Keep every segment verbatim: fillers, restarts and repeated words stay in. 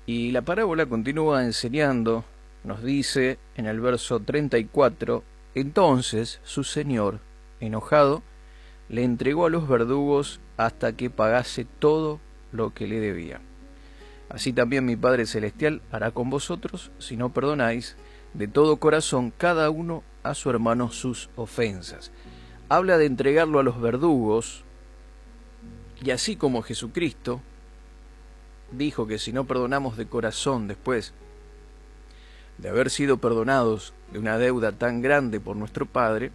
Y la parábola continúa enseñando, nos dice en el verso treinta y cuatro, entonces su señor, enojado, le entregó a los verdugos hasta que pagase todo lo que le debía. Así también mi Padre Celestial hará con vosotros, si no perdonáis de todo corazón cada uno a su hermano sus ofensas. Habla de entregarlo a los verdugos, y así como Jesucristo dijo que si no perdonamos de corazón después de haber sido perdonados de una deuda tan grande por nuestro Padre,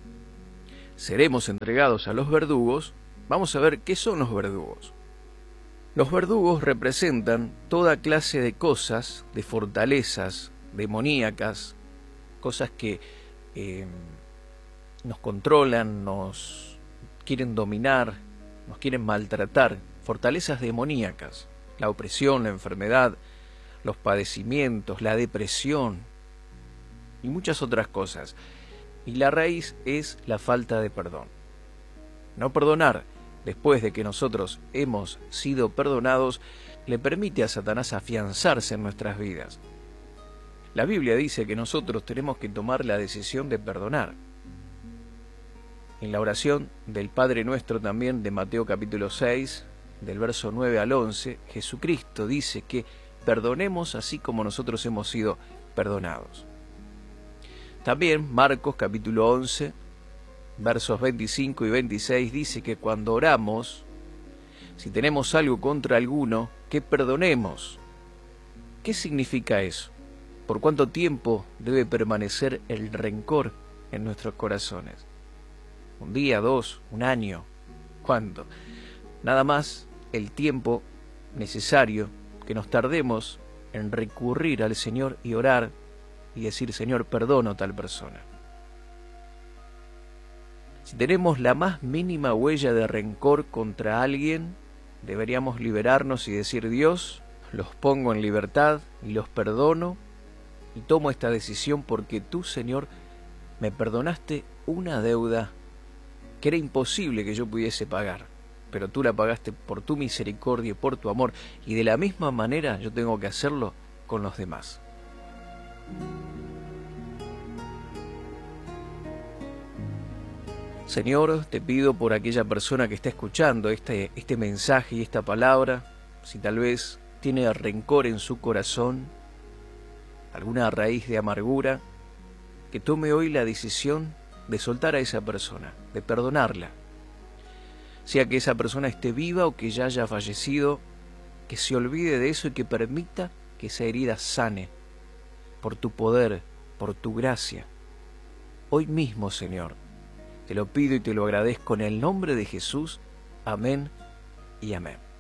seremos entregados a los verdugos. Vamos a ver qué son los verdugos. Los verdugos representan toda clase de cosas, de fortalezas demoníacas, cosas que eh, nos controlan, nos quieren dominar, nos quieren maltratar, fortalezas demoníacas, la opresión, la enfermedad, los padecimientos, la depresión y muchas otras cosas. Y la raíz es la falta de perdón. No perdonar después de que nosotros hemos sido perdonados le permite a Satanás afianzarse en nuestras vidas. La Biblia dice que nosotros tenemos que tomar la decisión de perdonar. En la oración del Padre Nuestro también de Mateo capítulo seis, del verso nueve al once, Jesucristo dice que perdonemos así como nosotros hemos sido perdonados. También Marcos capítulo once, versos veinticinco y veintiséis dice que cuando oramos, si tenemos algo contra alguno, que perdonemos. ¿Qué significa eso? ¿Por cuánto tiempo debe permanecer el rencor en nuestros corazones? ¿Un día, dos, un año? ¿Cuánto? Nada más el tiempo necesario que nos tardemos en recurrir al Señor y orar y decir, Señor, perdono a tal persona. Si tenemos la más mínima huella de rencor contra alguien, deberíamos liberarnos y decir, Dios, los pongo en libertad y los perdono y tomo esta decisión porque tú, Señor, me perdonaste una deuda que era imposible que yo pudiese pagar, pero tú la pagaste por tu misericordia y por tu amor, y de la misma manera yo tengo que hacerlo con los demás. Señor, te pido por aquella persona que está escuchando este, este mensaje y esta palabra, si tal vez tiene rencor en su corazón, alguna raíz de amargura, que tome hoy la decisión de soltar a esa persona, de perdonarla. Sea que esa persona esté viva o que ya haya fallecido, que se olvide de eso y que permita que esa herida sane por tu poder, por tu gracia. Hoy mismo, Señor, te lo pido y te lo agradezco en el nombre de Jesús. Amén y amén.